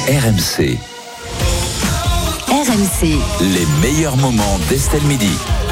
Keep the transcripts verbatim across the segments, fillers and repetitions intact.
R M C. R M C. Les meilleurs moments d'Estelle Midi.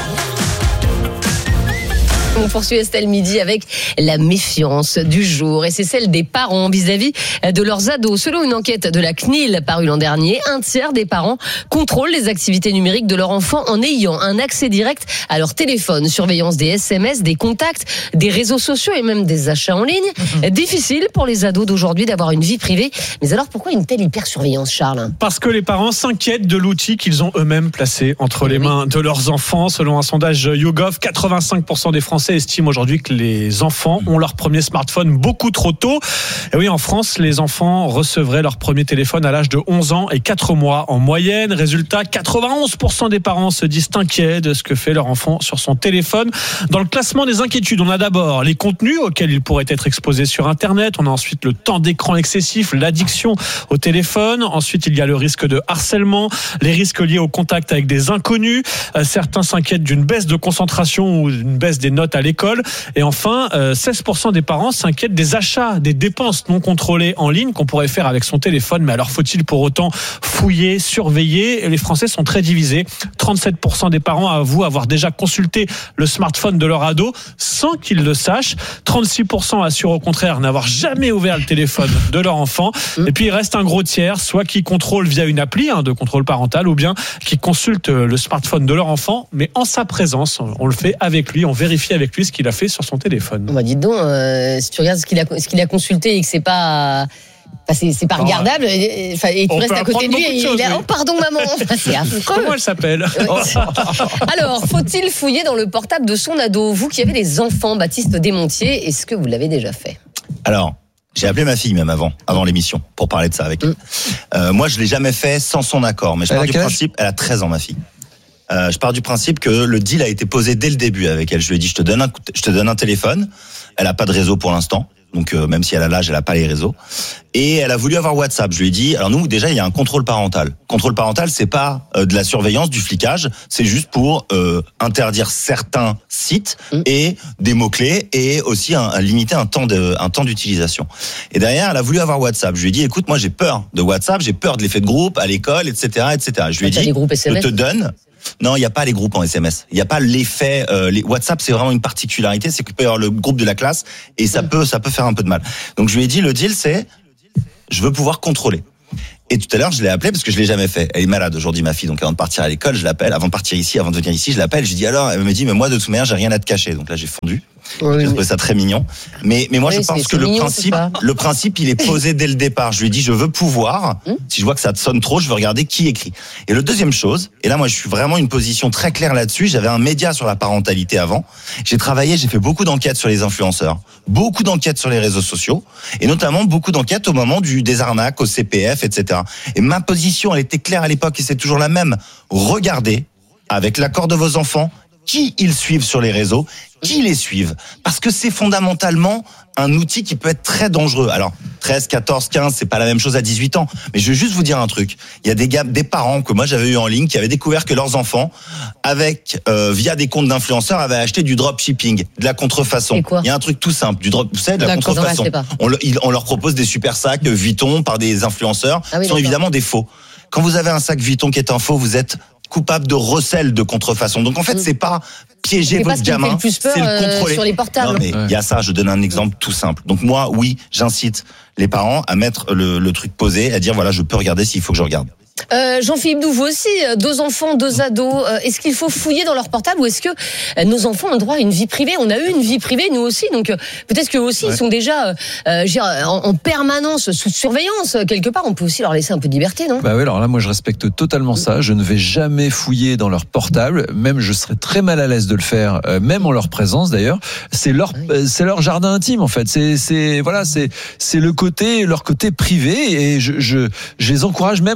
On poursuit Estelle Midi avec la méfiance du jour et c'est celle des parents vis-à-vis de leurs ados. Selon une enquête de la C N I L parue l'an dernier, un tiers des parents contrôlent les activités numériques de leur enfant en ayant un accès direct à leur téléphone. Surveillance des S M S, des contacts, des réseaux sociaux et même des achats en ligne. Mmh. Difficile pour les ados d'aujourd'hui d'avoir une vie privée. Mais alors pourquoi une telle hypersurveillance, Charles ? Parce que les parents s'inquiètent de l'outil qu'ils ont eux-mêmes placé entre les mains de leurs enfants. Selon un sondage YouGov, quatre-vingt-cinq pour cent des Français estiment aujourd'hui que les enfants ont leur premier smartphone beaucoup trop tôt. Et oui, en France, les enfants recevraient leur premier téléphone à l'âge de onze ans et quatre mois en moyenne. Résultat, quatre-vingt-onze pour cent des parents se disent inquiets de ce que fait leur enfant sur son téléphone. Dans le classement des inquiétudes, on a d'abord les contenus auxquels il pourrait être exposé sur Internet. On a ensuite le temps d'écran excessif, l'addiction au téléphone. Ensuite, il y a le risque de harcèlement, les risques liés au contact avec des inconnus. Certains s'inquiètent d'une baisse de concentration ou d'une baisse des notes à l'école. Et enfin, seize pour cent des parents s'inquiètent des achats, des dépenses non contrôlées en ligne qu'on pourrait faire avec son téléphone. Mais alors, faut-il pour autant fouiller, surveiller ? Les Français sont très divisés. trente-sept pour cent des parents avouent avoir déjà consulté le smartphone de leur ado sans qu'ils le sachent. trente-six pour cent assurent au contraire n'avoir jamais ouvert le téléphone de leur enfant. Et puis, il reste un gros tiers, soit qui contrôle via une appli hein, de contrôle parental ou bien qui consulte le smartphone de leur enfant, mais en sa présence. On le fait avec lui, on vérifie avec lui ce qu'il a fait sur son téléphone. Bah dites donc, euh, si tu regardes ce qu'il a, ce qu'il a consulté et que c'est pas... Enfin, c'est, c'est pas regardable, et, enfin, et tu on restes à côté de lui et choses, il a, oui. oh pardon maman, enfin, c'est affreux. Comment elle s'appelle ? Alors, faut-il fouiller dans le portable de son ado ? Vous qui avez des enfants, Baptiste Desmontiers, est-ce que vous l'avez déjà fait ? Alors, j'ai appelé ma fille même avant, avant l'émission, pour parler de ça avec elle. Mmh. Euh, moi, je l'ai jamais fait sans son accord, mais je pars du principe, elle a treize ans ma fille. Euh, je pars du principe que le deal a été posé dès le début avec elle. Je lui ai dit, je te donne un, je te donne un téléphone. Elle a pas de réseau pour l'instant. Donc, euh, même si elle a l'âge, elle a pas les réseaux. Et elle a voulu avoir WhatsApp. Je lui ai dit, alors nous, déjà, il y a un contrôle parental. Contrôle parental, c'est pas euh, de la surveillance, du flicage. C'est juste pour euh, interdire certains sites et des mots-clés et aussi un, un, limiter un temps de, un temps d'utilisation. Et derrière, elle a voulu avoir WhatsApp. Je lui ai dit, écoute, moi, j'ai peur de WhatsApp, j'ai peur de l'effet de groupe à l'école, et cetera, et cetera. Je lui ai dit, je te donne. Non, il n'y a pas les groupes en S M S. Il n'y a pas l'effet. Euh, les WhatsApp, c'est vraiment une particularité, c'est qu'il peut y avoir le groupe de la classe et ça peut, ça peut faire un peu de mal. Donc je lui ai dit, le deal, c'est, je veux pouvoir contrôler. Et tout à l'heure, je l'ai appelée parce que je l'ai jamais fait. Elle est malade aujourd'hui, ma fille. Donc avant de partir à l'école, je l'appelle. Avant de partir ici, avant de venir ici, je l'appelle. Je lui dis alors, elle me dit, mais moi de toute manière, j'ai rien à te cacher. Donc là, j'ai fondu. Oui, j'ai trouvé ça très mignon. Mais mais moi, oui, je pense que le mignon, principe, le principe, il est posé dès le départ. Je lui ai dit, je veux pouvoir. Hum? Si je vois que ça te sonne trop, je veux regarder qui écrit. Et le deuxième chose, et là, moi, je suis vraiment une position très claire là-dessus. J'avais un média sur la parentalité avant. J'ai travaillé, j'ai fait beaucoup d'enquêtes sur les influenceurs, beaucoup d'enquêtes sur les réseaux sociaux, et notamment beaucoup d'enquêtes au moment du des arnaques au C P F, et cetera. Et ma position, elle était claire à l'époque, et c'est toujours la même. Regardez, avec l'accord de vos enfants, qui ils suivent sur les réseaux, qui les suivent. Parce que c'est fondamentalement un outil qui peut être très dangereux. Alors, treize, quatorze, quinze, c'est pas la même chose à dix-huit ans. Mais je vais juste vous dire un truc. Il y a des gars, des parents que moi j'avais eu en ligne qui avaient découvert que leurs enfants, avec, euh, via des comptes d'influenceurs, avaient acheté du dropshipping, de la contrefaçon. Il y a un truc tout simple, du drop, vous savez, de la d'accord, contrefaçon. On, le, on leur propose des super sacs Vuitton par des influenceurs, ah oui, qui sont évidemment des faux. Quand vous avez un sac Vuitton qui est un faux, vous êtes coupable de recel de contrefaçon. Donc en fait, c'est pas piéger c'est votre pas gamin, c'est le contrôler. Euh, sur les portables. Non mais il ouais. y a ça, je donne un exemple tout simple. Donc moi, oui, j'incite les parents à mettre le, le truc posé, à dire voilà, je peux regarder s'il faut que je regarde. Euh, Jean-Philippe Doux, vous aussi, deux enfants, deux ados. Euh, est-ce qu'il faut fouiller dans leur portable ou est-ce que euh, nos enfants ont droit à une vie privée ? On a eu une vie privée, nous aussi. Donc euh, peut-être qu'eux aussi, ouais. ils sont déjà euh, en, en permanence sous surveillance. Quelque part, on peut aussi leur laisser un peu de liberté, non ? Bah oui, alors là, moi, je respecte totalement ça. Je ne vais jamais fouiller dans leur portable. Même, je serais très mal à l'aise de le faire, euh, même en leur présence, d'ailleurs. C'est leur, euh, c'est leur jardin intime, en fait. C'est, c'est, voilà, c'est, c'est le côté, leur côté privé. Et je, je, je les encourage même à avoir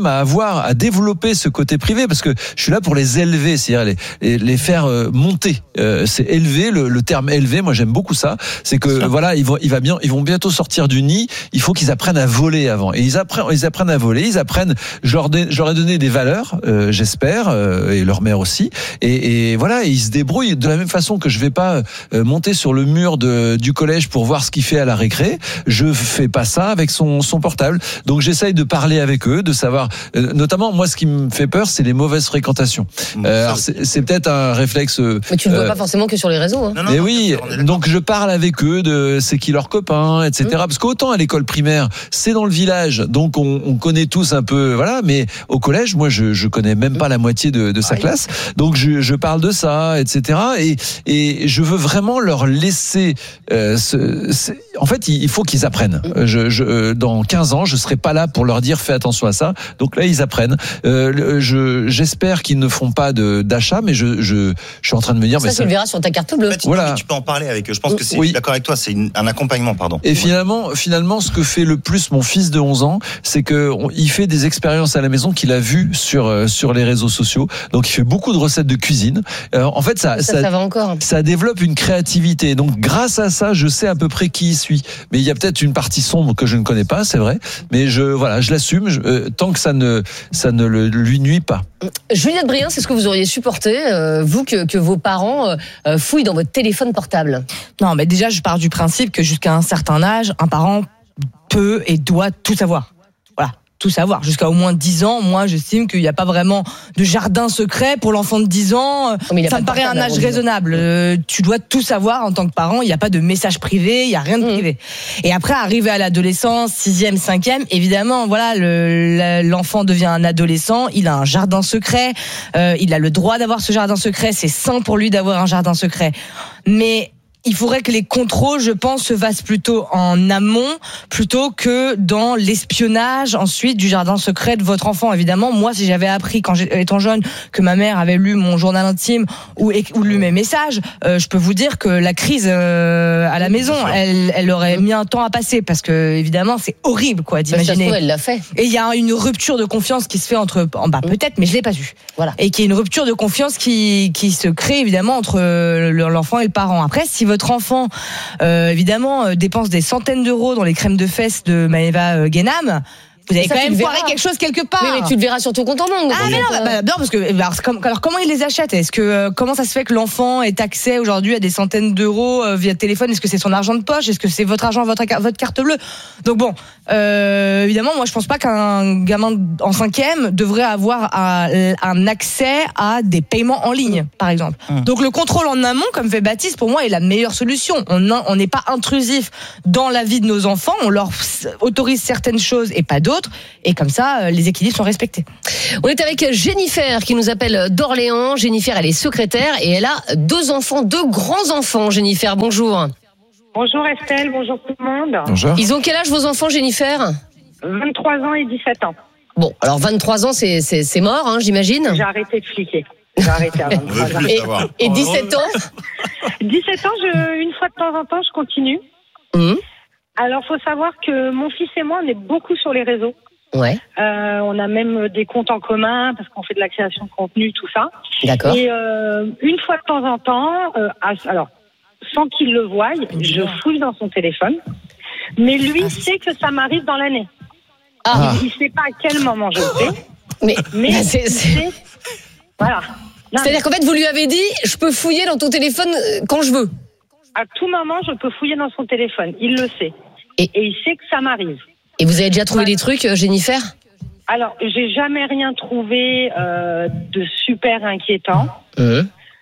avoir à développer ce côté privé, parce que je suis là pour les élever, c'est-à-dire les, les faire monter. Euh, c'est élever, le, le terme élever, moi j'aime beaucoup ça. C'est que ça. Voilà, ils vont, il va bien, ils vont bientôt sortir du nid. Il faut qu'ils apprennent à voler avant. Et ils apprennent, ils apprennent à voler. Ils apprennent. Je leur, dé, je leur ai donné des valeurs, euh, j'espère, euh, et leur mère aussi. Et, et voilà, et ils se débrouillent de la même façon que je vais pas euh, monter sur le mur de, du collège pour voir ce qu'il fait à la récré. Je fais pas ça avec son, son portable. Donc j'essaye de parler avec eux, de savoir. Euh, notamment, moi, ce qui me fait peur, c'est les mauvaises fréquentations. Euh, alors c'est, c'est peut-être un réflexe. Mais tu ne euh, vois pas forcément que sur les réseaux. Hein. Non, non, mais non, oui, donc je parle avec eux de c'est qui leurs copains, et cetera. Mmh. Parce qu'autant à l'école primaire, c'est dans le village, donc on, on connaît tous un peu, voilà. Mais au collège, moi, je je connais même pas la moitié de, de sa ah, classe, donc je, je parle de ça, et cetera. Et et je veux vraiment leur laisser. Euh, ce, ce, en fait, il faut qu'ils apprennent. Je, je dans quinze ans, je serai pas là pour leur dire fais attention à ça. Donc là, ils apprennent. Euh, je j'espère qu'ils ne font pas de d'achat, mais je je je suis en train de me dire. Ça, mais tu ça... le verras sur ta carte bleue. En fait, voilà. Tu peux en parler avec eux. Je pense que c'est. Oui. Je suis d'accord avec toi. C'est une, un accompagnement, pardon. Et finalement, finalement, ce que fait le plus mon fils de onze ans, c'est que on, il fait des expériences à la maison qu'il a vues sur euh, sur les réseaux sociaux. Donc, il fait beaucoup de recettes de cuisine. Euh, en fait, ça ça, ça, ça va encore. Ça développe une créativité. Donc, grâce à ça, je sais à peu près qui il suit. Mais il y a peut-être une partie sombre que je ne connais pas, c'est vrai. Mais je voilà, je l'assume je, euh, tant que ça ne ça ne le, lui nuit pas. Juliette Brien, c'est ce que vous auriez supporté, euh, vous, que, que vos parents euh, fouillent dans votre téléphone portable? Non, mais déjà, je pars du principe que jusqu'à un certain âge, un parent peut et doit tout savoir. Voilà, tout savoir. Jusqu'à au moins dix ans, moi, j'estime qu'il n'y a pas vraiment de jardin secret pour l'enfant de dix ans. Ça me paraît un âge raisonnable. Euh, tu dois tout savoir en tant que parent. Il n'y a pas de message privé, il n'y a rien de privé. Mmh. Et après, arriver à l'adolescence, sixième, cinquième, évidemment, voilà, le, l'enfant devient un adolescent, il a un jardin secret, euh, il a le droit d'avoir ce jardin secret, c'est sain pour lui d'avoir un jardin secret. Mais il faudrait que les contrôles, je pense, se fassent plutôt en amont, plutôt que dans l'espionnage ensuite du jardin secret de votre enfant. Évidemment, moi, si j'avais appris quand j'étais jeune que ma mère avait lu mon journal intime ou, ou lu mes messages, euh, je peux vous dire que la crise euh, à la maison, elle, elle aurait mis un temps à passer, parce que évidemment, c'est horrible, quoi, d'imaginer. Ça se trouve, elle l'a fait. Et il y a une rupture de confiance qui se fait entre, bah peut-être, mais je l'ai pas vu. Voilà. Et qui est une rupture de confiance qui qui se crée évidemment entre l'enfant et le parent. Après, si votre enfant, euh, évidemment, euh, dépense des centaines d'euros dans les crèmes de fesses de Maëva euh, Guénam, vous avez ça, quand même foiré quelque chose quelque part. Oui, mais tu le verras sur ton compte en banque. Ah mais non, bah, bah, non parce que alors, alors comment il les achète? Est-ce que euh, comment ça se fait que l'enfant ait accès aujourd'hui à des centaines d'euros euh, via téléphone? Est-ce que c'est son argent de poche? Est-ce que c'est votre argent, votre votre carte bleue? Donc bon, euh, évidemment, moi je pense pas qu'un gamin en cinquième devrait avoir un, un accès à des paiements en ligne, par exemple. Mmh. Donc le contrôle en amont, comme fait Baptiste, pour moi est la meilleure solution. On on n'est pas intrusif dans la vie de nos enfants, on leur autorise certaines choses et pas d'autres. Et comme ça, les équilibres sont respectés. On est avec Jennifer qui nous appelle d'Orléans. Jennifer, elle est secrétaire et elle a deux enfants, deux grands enfants. Jennifer, bonjour. Bonjour Estelle, bonjour tout le monde. Bonjour. Ils ont quel âge vos enfants, Jennifer? vingt-trois ans et dix-sept ans. Bon, alors vingt-trois ans, c'est, c'est, c'est mort, hein, j'imagine. J'ai arrêté de fliquer. J'ai arrêté à vingt-trois ans. Et, et dix-sept ans dix-sept ans, je, une fois de temps en temps, je continue. Mmh. Alors, faut savoir que mon fils et moi, on est beaucoup sur les réseaux. Ouais. Euh, on a même des comptes en commun parce qu'on fait de la création de contenu, tout ça. D'accord. Et euh, une fois de temps en temps, euh, alors sans qu'il le voie, je fouille dans son téléphone. Mais lui ah. sait que ça m'arrive dans l'année. Ah. Il ne sait pas à quel moment je le fais. Mais, mais c'est, c'est... Sait... voilà. Non, C'est-à-dire mais... qu'en fait, vous lui avez dit, je peux fouiller dans ton téléphone quand je veux. À tout moment, je peux fouiller dans son téléphone. Il le sait. Et, Et il sait que ça m'arrive. Et vous avez déjà trouvé des trucs, Jennifer? Alors, j'ai jamais rien trouvé euh, de super inquiétant. Mmh.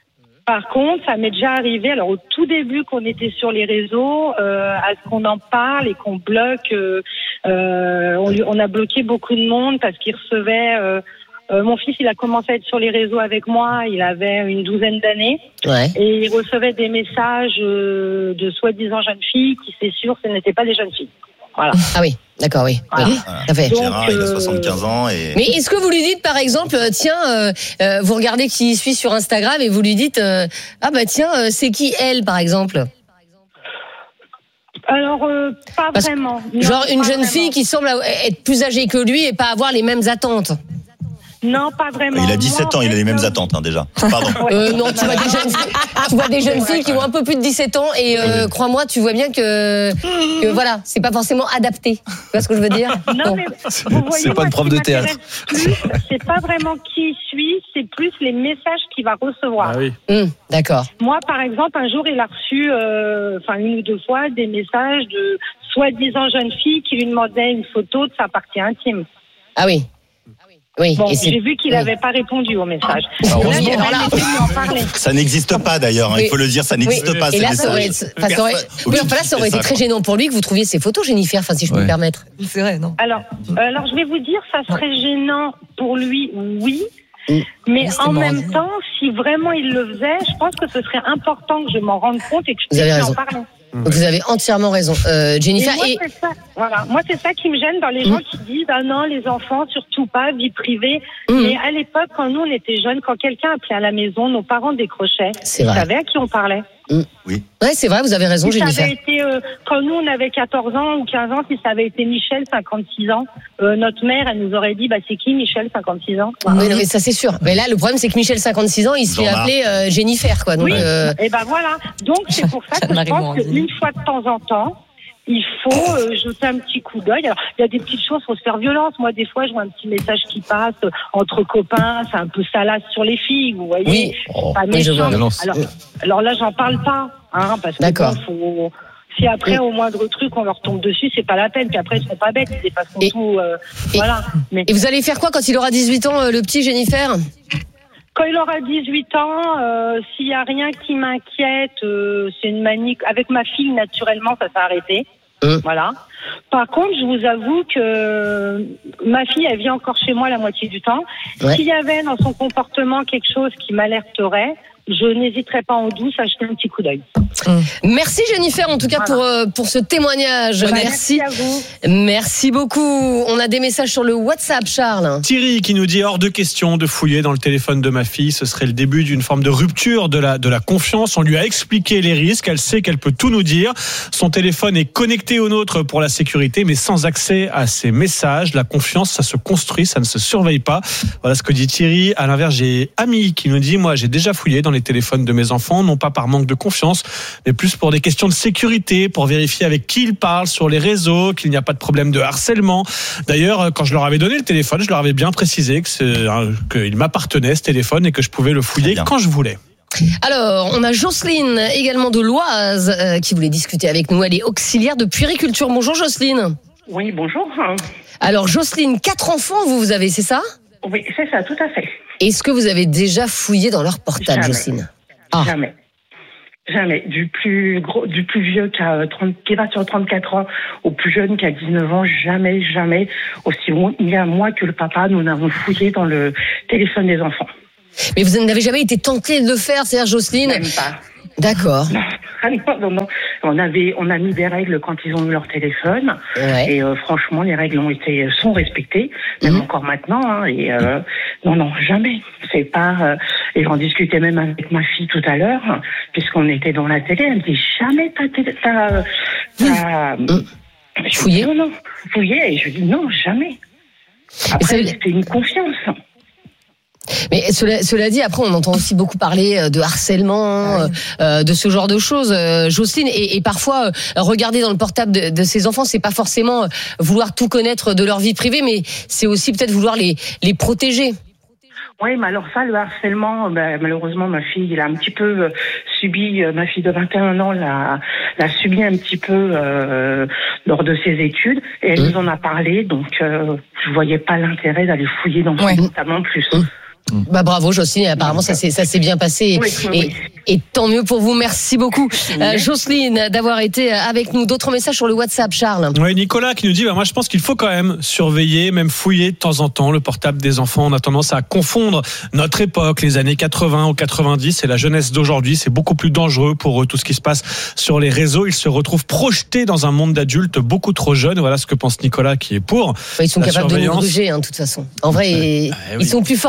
Par contre, ça m'est déjà arrivé, alors au tout début qu'on était sur les réseaux, euh, à ce qu'on en parle et qu'on bloque, euh, euh, on, lui, on a bloqué beaucoup de monde parce qu'il recevait... Euh, euh, mon fils, il a commencé à être sur les réseaux avec moi, il avait une douzaine d'années. Ouais. Et il recevait des messages euh, de soi-disant jeunes filles qui, c'est sûr, ce n'étaient pas des jeunes filles. Voilà. Ah oui, d'accord, oui. Voilà. oui voilà. Ça fait. Donc, Gérard, il a soixante-quinze ans. Et... Mais est-ce que vous lui dites, par exemple, euh, tiens, euh, euh, vous regardez qui suit sur Instagram et vous lui dites, euh, ah bah tiens, euh, c'est qui elle, par exemple? Alors, euh, pas Parce vraiment. Non, genre une pas jeune vraiment. fille qui semble être plus âgée que lui et pas avoir les mêmes attentes. Non, pas vraiment. Il a dix-sept Moi, ans, il a les mêmes euh, attentes, hein, déjà. Pardon. Euh, non, tu vois des jeunes, tu vois des jeunes filles qui ont un peu plus de dix-sept ans et euh, crois-moi, tu vois bien que, que voilà, c'est pas forcément adapté. Tu vois ce que je veux dire? Non, Bon. mais vous voyez, C'est pas moi, une prof ce qui de théâtre. m'intéresse plus, c'est pas vraiment qui il suit, c'est plus les messages qu'il va recevoir. Ah oui. Hum, d'accord. Moi, par exemple, un jour, il a reçu, euh, enfin une ou deux fois, des messages de soi-disant jeunes filles qui lui demandaient une photo de sa partie intime. Ah oui. Oui. Bon, et c'est- j'ai vu qu'il oui. n'avait pas répondu au message. Alors, Là, oui, il alors là- a essayé d'en parler. Ça n'existe pas d'ailleurs, hein, Oui. il faut le dire, ça n'existe Oui. pas. Et ces là, ça aurait, messages. enfin, ça aurait, Personne- oui, enfin, là, ça aurait été ça, très quoi. gênant pour lui que vous trouviez ces photos, Jennifer, enfin, si je peux Ouais. me permettre. C'est vrai, non? Alors, euh, alors, je vais vous dire, ça serait gênant pour lui, oui. Mm. Mais C'était en marrant. même temps, si vraiment il le faisait, je pense que ce serait important que je m'en rende compte et que je Vous avez puisse raison. en parler. Donc, vous avez entièrement raison, euh, Et Jennifer. moi, Et, c'est ça. Voilà. Moi, c'est ça qui me gêne dans les gens qui disent ah non, les enfants, surtout pas, vie privée. Mm. Mais à l'époque, quand nous on était jeunes, quand quelqu'un appelait à la maison, nos parents décrochaient. C'est Ils vrai. savaient à qui on parlait. ouais, c'est vrai, vous avez raison, Si ça Jennifer. avait été, euh, quand nous on avait quatorze ans ou quinze ans, si ça avait été Michel, cinquante-six ans, euh, notre mère, elle nous aurait dit bah c'est qui Michel, cinquante-six ans. Voilà. Oui, non, mais ça, c'est sûr. Mais là, le problème, c'est que Michel, cinquante-six ans, il se fait Jean-Marc. appeler euh, Jennifer, quoi. Donc, Oui. euh, Et ben voilà. Donc c'est pour ça que je Marie pense Morandini. qu'une fois de temps en temps, il faut euh, jeter un petit coup d'œil. Alors, il y a des petites choses, faut se faire violence. Moi, des fois, je vois un petit message qui passe euh, entre copains, c'est un peu salace sur les filles, vous voyez. Oui. C'est pas oui, je méchant. vois. Violence. Alors, alors là, j'en parle pas, hein, parce que D'accord. bon, faut. Si après, au moindre truc, on leur tombe dessus, c'est pas la peine. Puis après, ils sont pas bêtes, ils effacent Et- tout. euh, et- voilà. Mais Et vous allez faire quoi quand il aura dix-huit ans, euh, le petit Jennifer? quand il aura dix-huit ans, euh, s'il y a rien qui m'inquiète, euh, c'est une manie. Avec ma fille, naturellement, ça s'est arrêté. Hum. Voilà. Par contre, je vous avoue que ma fille, elle vit encore chez moi la moitié du temps. Ouais. S'il y avait dans son comportement quelque chose qui m'alerterait, je n'hésiterais pas en douce à jeter un petit coup d'œil. Merci Jennifer, en tout cas, Voilà. pour, euh, pour ce témoignage. Merci. Merci à vous. Merci beaucoup. On a des messages sur le WhatsApp, Charles. Thierry qui nous dit hors de question de fouiller dans le téléphone de ma fille, ce serait le début d'une forme de rupture de la, de la confiance. On lui a expliqué les risques, elle sait qu'elle peut tout nous dire. Son téléphone est connecté au nôtre pour la sécurité, mais sans accès à ses messages. La confiance, ça se construit, ça ne se surveille pas. Voilà ce que dit Thierry. À l'inverse, j'ai Ami qui nous dit, moi j'ai déjà fouillé dans les téléphones de mes enfants, non pas par manque de confiance, mais plus pour des questions de sécurité, pour vérifier avec qui ils parlent sur les réseaux, qu'il n'y a pas de problème de harcèlement. D'ailleurs, quand je leur avais donné le téléphone, je leur avais bien précisé que c'est, hein, qu'il m'appartenait ce téléphone et que je pouvais le fouiller quand je voulais. Alors, on a Jocelyne, également de l'Oise, euh, qui voulait discuter avec nous. Elle est auxiliaire de puériculture. Bonjour Jocelyne. Oui, bonjour. Alors Jocelyne, quatre enfants, vous, vous avez, c'est ça? Oui, c'est ça, tout à fait. Est-ce que vous avez déjà fouillé dans leur portable, Jamais. Jocelyne? Ah. Jamais. Jamais. Du plus gros, du plus vieux qui a trente, qui va sur trente-quatre ans, au plus jeune qui a dix-neuf ans, jamais, jamais, aussi bien moi que le papa, nous n'avons fouillé dans le téléphone des enfants. Mais vous n'avez jamais été tenté de le faire, c'est-à-dire Jocelyne? Même pas. D'accord. Non, non, non. On avait, on a mis des règles quand ils ont eu leur téléphone. Ouais. Et euh, franchement, les règles ont été, sont respectées, même Mhm. encore maintenant. Hein, et euh, non, non, jamais. C'est pas. Euh, et j'en discutais même avec ma fille tout à l'heure, puisqu'on était dans la télé. Elle me dit jamais ta télé, ta, ta, je Fouillé. dis, non, non, fouillé. Et je dis non, jamais. Après, ça- c'était une confiance. Mais cela, cela dit, après, on entend aussi beaucoup parler euh, de harcèlement, euh, euh, de ce genre de choses, euh, Jocelyne. Et, et parfois, euh, regarder dans le portable de, de ses enfants, c'est pas forcément euh, vouloir tout connaître de leur vie privée, mais c'est aussi peut-être vouloir les, les protéger. Oui, mais alors ça, le harcèlement, ben, malheureusement, ma fille, elle a un petit peu euh, subi, euh, ma fille de vingt et un ans l'a, l'a subi un petit peu euh, lors de ses études, et elle Mmh. nous en a parlé, donc euh, je voyais pas l'intérêt d'aller fouiller dans son Ouais. portable en plus. Mmh. Bah bravo Jocelyne, apparemment ça s'est ça s'est bien passé Oui, oui, et, oui. et tant mieux pour vous. Merci beaucoup euh, Jocelyne d'avoir été avec nous. D'autres messages sur le WhatsApp, Charles. Oui, Nicolas qui nous dit, bah, moi je pense qu'il faut quand même surveiller, même fouiller de temps en temps le portable des enfants. On a tendance à confondre notre époque, les années quatre-vingts ou quatre-vingt-dix et la jeunesse d'aujourd'hui. C'est beaucoup plus dangereux pour eux, tout ce qui se passe sur les réseaux. Ils se retrouvent projetés dans un monde d'adultes beaucoup trop jeunes. Voilà ce que pense Nicolas qui est pour. Ils sont La capables de nous surveillance. gruger, hein, de toute façon. En vrai, ils, Ah, oui. ils sont plus forts que nous.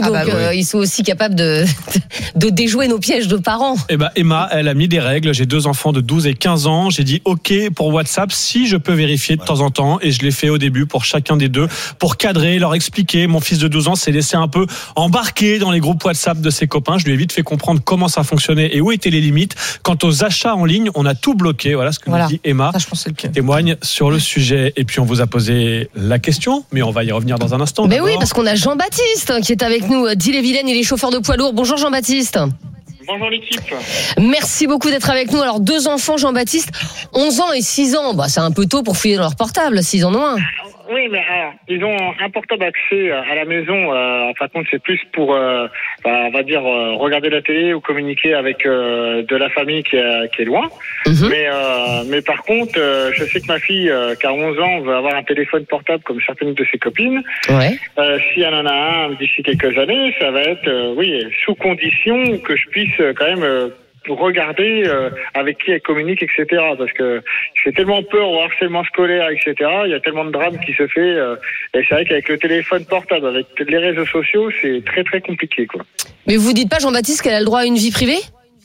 donc bah oui. euh, ils sont aussi capables de, de déjouer nos pièges de parents. Eh ben, Emma, elle a mis des règles. J'ai deux enfants de douze et quinze ans. J'ai dit OK pour WhatsApp si je peux vérifier de temps en temps. Et je l'ai fait au début pour chacun des deux, pour cadrer, leur expliquer. Mon fils de douze ans s'est laissé un peu embarquer dans les groupes WhatsApp de ses copains. Je lui ai vite fait comprendre comment ça fonctionnait et où étaient les limites. Quant aux achats en ligne, on a tout bloqué. Voilà ce que Voilà. nous dit Emma, Ça, je pense que c'est le qui témoigne sur le sujet. Et puis on vous a posé la question, mais on va y revenir dans un instant. Mais D'abord. oui, parce qu'on a Jean-Baptiste qui est avec nous d'Ille-et-Vilaine, il est chauffeur de poids lourd. Bonjour Jean-Baptiste. Bonjour l'équipe. Merci beaucoup d'être avec nous. Alors deux enfants Jean-Baptiste, onze ans et six ans, bah, c'est un peu tôt pour fouiller dans leur portable, s'ils en ont un. Oui, mais alors, ils ont un portable accès à la maison. Euh, en fin de compte, c'est plus pour, euh, bah, on va dire, euh, regarder la télé ou communiquer avec euh, de la famille qui est, qui est loin. Mm-hmm. Mais, euh, mais par contre, euh, je sais que ma fille, euh, qui a onze ans, veut avoir un téléphone portable comme certaines de ses copines. Ouais. Euh, si elle en a un d'ici quelques années, ça va être, euh, oui, sous condition que je puisse euh, quand même. Euh, regarder euh, avec qui elle communique, et cetera. Parce que j'ai tellement peur au harcèlement scolaire, et cetera. Il y a tellement de drames qui se fait. Euh, et c'est vrai qu'avec le téléphone portable, avec les réseaux sociaux, c'est très très compliqué, quoi. Mais vous dites pas, Jean-Baptiste, qu'elle a le droit à une vie privée ?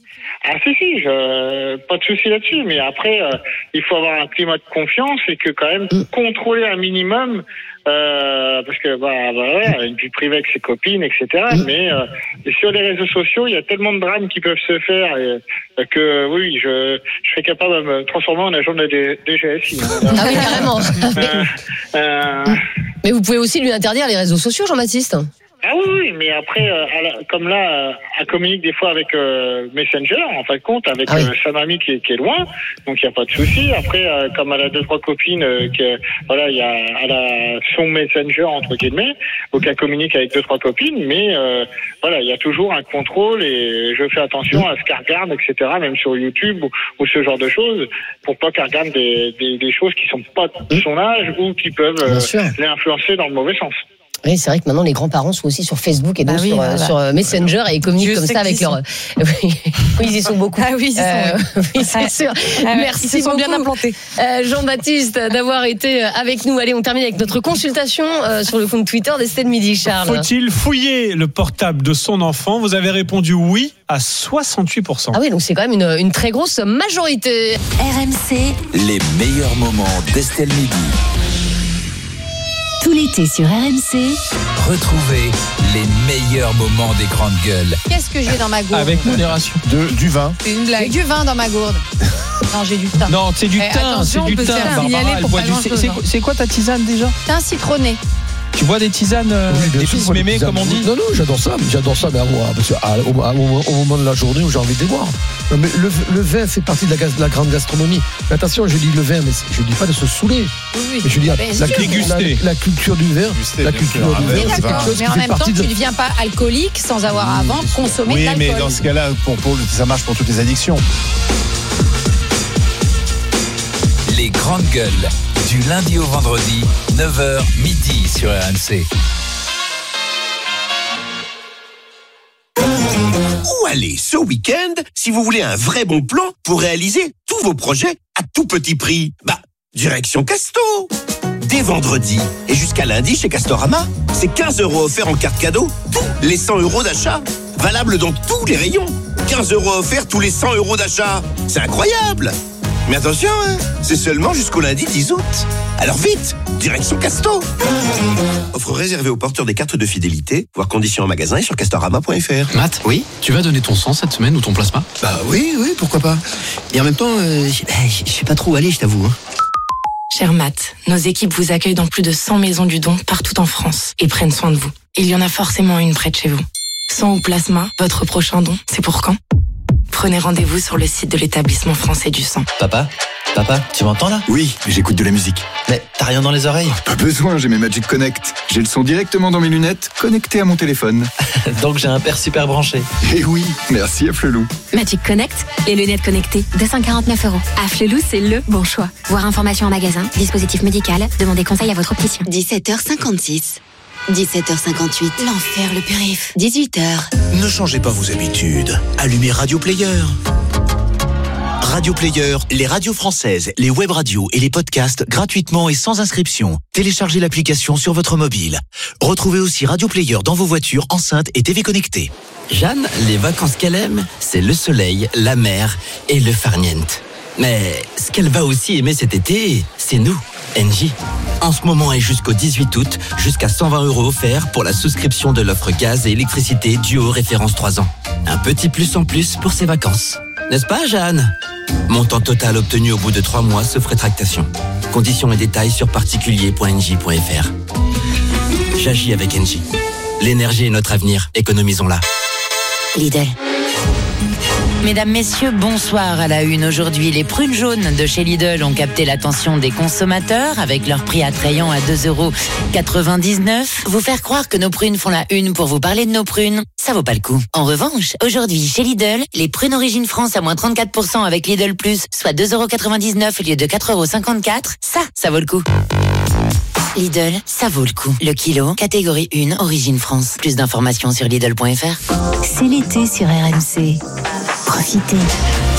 Ah si si, je, pas de souci là-dessus. Mais après, euh, il faut avoir un climat de confiance et que quand même mmh. contrôler un minimum. Euh, parce que bah, bah une vie privée avec ses copines, et cetera. Mmh. Mais euh, sur les réseaux sociaux, il y a tellement de drames qui peuvent se faire et, que oui, je, je serais capable de me transformer en agent de la D G S I. Ah oui, carrément. euh, euh... Mais vous pouvez aussi lui interdire les réseaux sociaux, Jean-Baptiste. Ah oui, oui, mais après, euh, elle, comme là, elle communique des fois avec euh, Messenger, en fin de compte, avec ah oui. euh, sa mamie qui est, qui est loin, donc il n'y a pas de souci. Après, euh, comme elle a deux, trois copines, euh, que, voilà, il y a, elle a son Messenger, entre guillemets, donc elle communique avec deux, trois copines, mais euh, voilà, il y a toujours un contrôle et je fais attention à ce qu'elle regarde, et cetera, même sur YouTube ou, ou ce genre de choses, pour pas qu'elle regarde des, des, des choses qui sont pas de son âge ou qui peuvent euh, l'influencer dans le mauvais sens. Oui, c'est vrai que maintenant les grands-parents sont aussi sur Facebook et donc bah oui, sur, voilà. sur Messenger et ils communiquent comme ça avec leurs. Oui, ils y sont beaucoup. Ah oui, ils y sont. Euh, oui, c'est sûr. Ah, Merci ils se sont beaucoup, bien implantés. Euh, Jean-Baptiste, d'avoir été avec nous. Allez, on termine avec notre consultation euh, sur le compte Twitter d'Estelle Midi. Charles. Faut-il fouiller le portable de son enfant ? Vous avez répondu oui à soixante-huit pour cent. Ah oui, donc c'est quand même une, une très grosse majorité. R M C. Les meilleurs moments d'Estelle Midi. Tout l'été sur R M C. Retrouvez les meilleurs moments des grandes gueules. Qu'est-ce que j'ai dans ma gourde ? Avec modération. De, du vin. C'est une blague. J'ai du vin dans ma gourde. Non, j'ai du thym. Non, c'est du Eh, thym, c'est du thym. Barbara, elle boit du. C'est, c'est, c'est quoi ta tisane déjà ? Thym citronné. Tu bois des tisanes, euh, Oui, des sûr, fils mémés, comme on dit ? Non, non, j'adore ça, j'adore ça, mais à moi, parce que, à, au, à, au moment de la journée où j'ai envie de les boire. Non, mais le, le vin fait partie de la, de la grande gastronomie. Mais attention, je dis le vin, mais je dis pas de se saouler. Oui, oui. Mais je dis la, Ben, la, déguster. la, la culture du vin, Déguster, la bien culture sûr. du Ah, vin, Oui, c'est quelque d'accord. chose Mais qui en fait même temps, partie tu de. ne deviens pas alcoolique sans avoir avant consommé Oui, de l'alcool. mais dans ce cas-là, pour, pour, ça marche pour toutes les addictions. Les grandes gueules, du lundi au vendredi, neuf heures midi sur R M C. Où aller ce week-end si vous voulez un vrai bon plan pour réaliser tous vos projets à tout petit prix ? Bah, direction Casto. Dès vendredi et jusqu'à lundi chez Castorama, c'est quinze euros offerts en carte cadeau, tous les cent euros d'achat. Valable dans tous les rayons. quinze euros offerts tous les cent euros d'achat. C'est incroyable. Mais attention, hein, c'est seulement jusqu'au lundi dix août. Alors vite, direction Casto. Offre réservée aux porteurs des cartes de fidélité, voir conditions en magasin et sur castorama point f r. Matt, oui, tu vas donner ton sang cette semaine ou ton plasma ? Bah oui, oui, pourquoi pas. Et en même temps, euh, je sais pas trop où aller, je t'avoue. Hein. Cher Matt, nos équipes vous accueillent dans plus de cent maisons du don partout en France et prennent soin de vous. Il y en a forcément une près de chez vous. Sang ou plasma, votre prochain don, c'est pour quand ? Prenez rendez-vous sur le site de l'établissement français du sang. Papa ? Papa, tu m'entends là ? Oui, j'écoute de la musique. Mais t'as rien dans les oreilles ? Pas besoin, j'ai mes Magic Connect. J'ai le son directement dans mes lunettes, connecté à mon téléphone. Donc j'ai un père super branché. Eh oui, merci à Flelou. Magic Connect, les lunettes connectées, deux cent quarante-neuf euros. À Flelou, c'est le bon choix. Voir information en magasin, dispositif médical, demandez conseil à votre opticien. dix-sept heures cinquante-six. dix-sept heures cinquante-huit. L'enfer, le périph. dix-huit heures. Ne changez pas vos habitudes. Allumez Radio Player. Radio Player, les radios françaises, les web radios et les podcasts gratuitement et sans inscription. Téléchargez l'application sur votre mobile. Retrouvez aussi Radio Player dans vos voitures, enceintes et T V connectées. Jeanne, les vacances qu'elle aime, c'est le soleil, la mer et le farniente. Mais ce qu'elle va aussi aimer cet été, c'est nous, Engie. En ce moment et jusqu'au dix-huit août, jusqu'à cent vingt euros offerts pour la souscription de l'offre gaz et électricité Duo référence trois ans. Un petit plus en plus pour ses vacances. N'est-ce pas, Jeanne? Montant total obtenu au bout de trois mois sauf rétractation. Conditions et détails sur particulier point engie point f r. J'agis avec Engie. L'énergie est notre avenir, économisons-la. Lidl. Mesdames, messieurs, bonsoir à la une. Aujourd'hui, les prunes jaunes de chez Lidl ont capté l'attention des consommateurs avec leur prix attrayant à deux euros quatre-vingt-dix-neuf. Vous faire croire que nos prunes font la une pour vous parler de nos prunes, ça vaut pas le coup. En revanche, aujourd'hui, chez Lidl, les prunes Origine France à moins trente-quatre pour cent avec Lidl Plus, soit deux euros quatre-vingt-dix-neuf au lieu de quatre euros cinquante-quatre, ça, ça vaut le coup. Lidl, ça vaut le coup. Le kilo, catégorie un, Origine France. Plus d'informations sur Lidl point f r. C'est l'été sur R M C. Profitez.